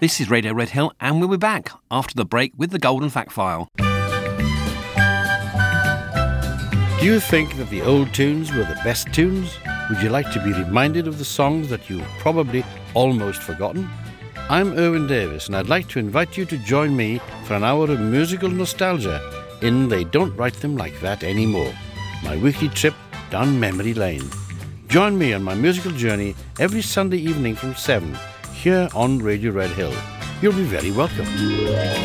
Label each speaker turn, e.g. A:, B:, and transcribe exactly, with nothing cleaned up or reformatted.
A: This is Radio Red Hill, and we'll be back after the break with the Golden Fact File.
B: Do you think that the old tunes were the best tunes? Would you like to be reminded of the songs that you've probably almost forgotten? I'm Erwin Davis, and I'd like to invite you to join me for an hour of musical nostalgia in They Don't Write Them Like That Anymore, my weekly trip down memory lane. Join me on my musical journey every Sunday evening from seven, here on Radio Red Hill. You'll be very welcome.